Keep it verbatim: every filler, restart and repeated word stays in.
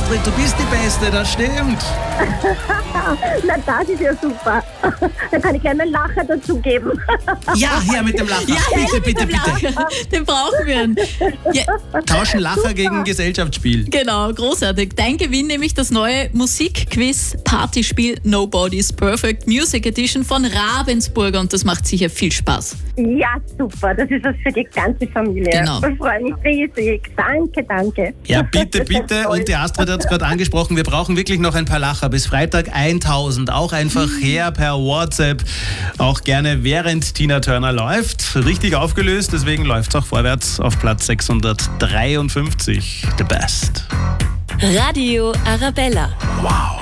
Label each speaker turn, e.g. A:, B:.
A: Astrid, du bist die Beste, das stimmt.
B: Na, das ist ja super. Da kann ich gleich meinen Lacher dazugeben.
A: Ja, hier mit dem Lacher.
C: Ja,
A: bitte, bitte, bitte.
C: Lacher. Den brauchen wir. Ja,
A: Tauschen Lacher gegen Gesellschaftsspiel.
C: genau, großartig. Dein Gewinn, nämlich das neue Musikquiz-Partyspiel Nobody's Perfect Music Edition von Ravensburger und das macht sicher viel Spaß.
B: Ja, super. Das ist was für die ganze Familie.
C: Genau.
B: Ich freue mich riesig. Danke, danke.
A: Ja, bitte,
B: Das ist
A: bitte.
B: toll.
A: Und die Astrid hat es gerade angesprochen, wir brauchen wirklich noch ein paar Lacher. Bis Freitag tausend. Auch einfach her per WhatsApp. Auch gerne während Tina Turner läuft. Richtig aufgelöst, deswegen läuft es auch vorwärts auf Platz sechshundertdreiundfünfzig. The Best.
D: Radio Arabella.
A: Wow.